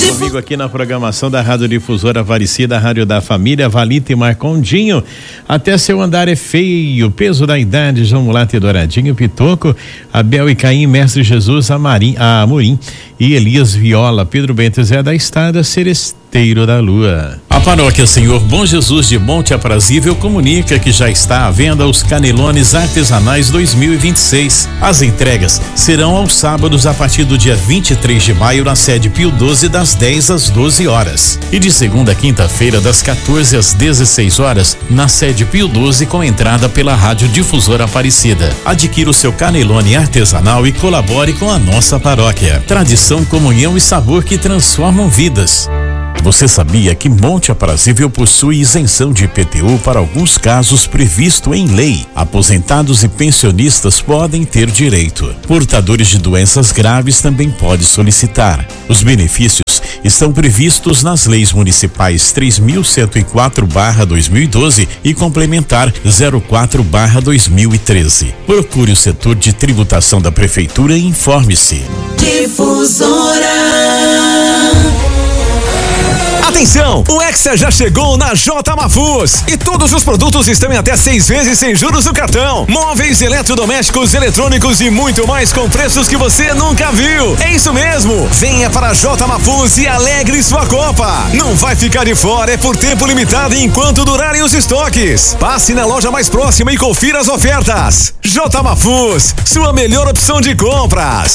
Comigo aqui na programação da Rádio Difusora Aparecida, Rádio da Família, Valita e Marcondinho. Até seu andar é feio, peso da idade, João Mulato e Douradinho, Pitoco, Abel e Caim, Mestre Jesus, Amorim e Elias Viola, Pedro Bento, Zé da Estada, Seresteiro da Lua. A paróquia Senhor Bom Jesus de Monte Aprazível comunica que já está à venda os canelones artesanais 2026. As entregas serão aos sábados a partir do dia 23 de maio na sede Pio 12 das 10 às 12 horas e de segunda a quinta-feira das 14 às 16 horas na sede Pio 12 com entrada pela Rádio Difusora Aparecida. Adquira o seu canelone artesanal e colabore com a nossa paróquia. Tradição, comunhão e sabor que transformam vidas. Você sabia que Monte Aprazível possui isenção de IPTU para alguns casos previsto em lei? Aposentados e pensionistas podem ter direito. Portadores de doenças graves também podem solicitar. Os benefícios estão previstos nas leis municipais 3.104/2012 e complementar 04/2013. Procure o setor de tributação da prefeitura e informe-se. Difusora. Atenção, o Hexa já chegou na J Mafuz e todos os produtos estão em até 6 vezes sem juros no cartão. Móveis, eletrodomésticos, eletrônicos e muito mais com preços que você nunca viu. É isso mesmo, venha para a J Mafuz e alegre sua Copa. Não vai ficar de fora, é por tempo limitado enquanto durarem os estoques. Passe na loja mais próxima e confira as ofertas. J Mafuz, sua melhor opção de compras.